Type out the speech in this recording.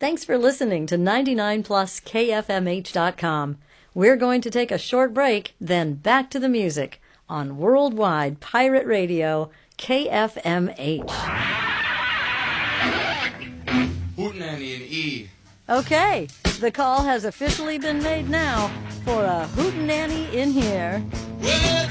Thanks for listening to 99plus KFMH.com. We're going to take a short break, then back to the music on Worldwide Pirate Radio, KFMH. Hootenanny and E. Okay, the call has officially been made now for a hootenanny in here. Well,